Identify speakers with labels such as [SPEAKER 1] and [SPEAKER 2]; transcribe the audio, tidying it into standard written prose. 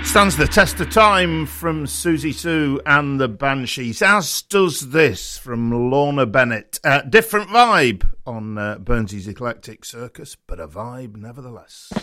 [SPEAKER 1] Stands the test of time from Susie Sue and the Banshees, as does this from Lorna Bennett. Different vibe on Burnsy's Eclectic Circus, but a vibe nevertheless.